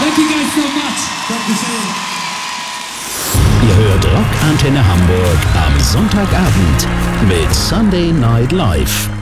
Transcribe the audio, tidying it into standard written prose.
Thank you guys so much. Dankeschön. Ihr hört Rock Antenne Hamburg am Sonntagabend mit Sunday Night Live.